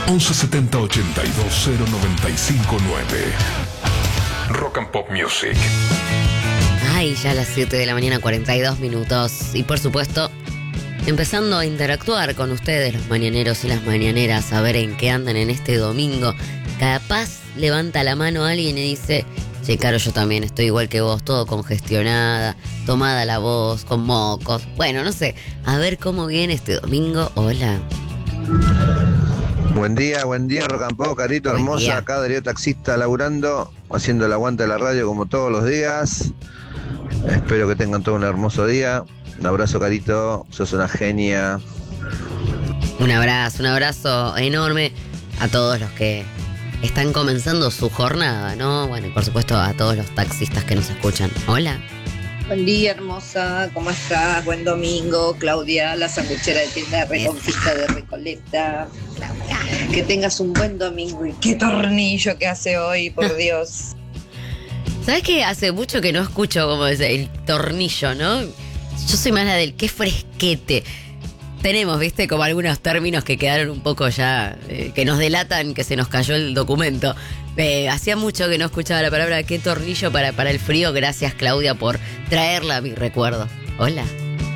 1170 82 0959. Rock and Pop Music. Ay, ya a las 7 de la mañana, 42 minutos. Y por supuesto, empezando a interactuar con ustedes, los mañaneros y las mañaneras, a ver en qué andan en este domingo. Capaz levanta la mano alguien y dice: che, Caro, yo también estoy igual que vos, todo congestionada, tomada la voz, con mocos. Bueno, no sé, a ver cómo viene este domingo. Hola. Buen día, Rock and Pop, Carito, Buen hermosa, día. acá Darío taxista laburando, haciendo el aguante de la radio como todos los días. Espero que tengan todo un hermoso día. Un abrazo, Carito, sos una genia. Un abrazo enorme a todos los que están comenzando su jornada, ¿no? Bueno, y por supuesto a todos los taxistas que nos escuchan. Hola. Buen día, hermosa, ¿cómo estás? Buen domingo, Claudia, la sanguchera de tienda Reconquista de Recoleta. Que tengas un buen domingo. Y qué tornillo que hace hoy, por Dios. ¿Sabes qué? Hace mucho que no escucho como el tornillo, ¿no? Yo soy más la del qué fresquete. Tenemos, viste, como algunos términos que quedaron un poco ya, que nos delatan que se nos cayó el documento. Hacía mucho que no escuchaba la palabra qué tornillo para el frío. Gracias, Claudia, por traerla a mi recuerdo. Hola.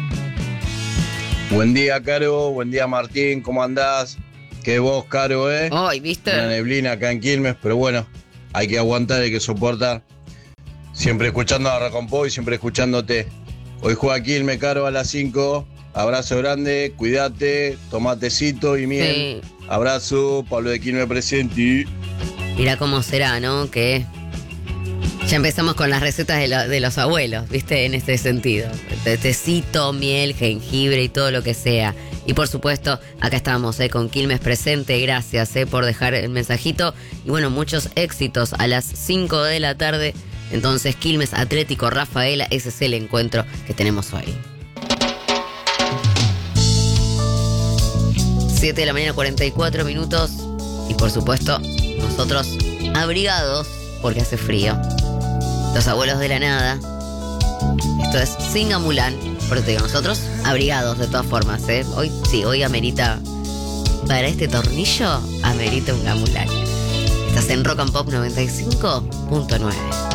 Buen día, Caro. Buen día, Martín. ¿Cómo andás? Qué voz, Caro, ¿eh? Ay, ¿viste? Una neblina acá en Quilmes, pero bueno, hay que aguantar, hay que soportar. Siempre escuchando a Rock and Pop y siempre escuchándote. Hoy juega Quilmes, Caro, a las 5. Abrazo grande, cuídate, tomatecito y miel. Sí. Abrazo, Pablo de Quilmes presente. Mirá cómo será, ¿no? Que ya empezamos con las recetas de los abuelos, ¿viste? En este sentido. Tecito, miel, jengibre y todo lo que sea. Y por supuesto, acá estamos con Quilmes presente. Gracias por dejar el mensajito. Y bueno, muchos éxitos a las 5 de la tarde. Entonces, Quilmes Atlético Rafaela, ese es el encuentro que tenemos hoy. 7 de la mañana, 44 minutos. Y por supuesto, nosotros abrigados porque hace frío. Los abuelos de la nada. Esto es Singa Mulan. Por eso te digo, nosotros abrigados de todas formas, ¿eh? Hoy sí, hoy amerita. Para este tornillo, amerita un gamulán. Estás en Rock and Pop 95.9.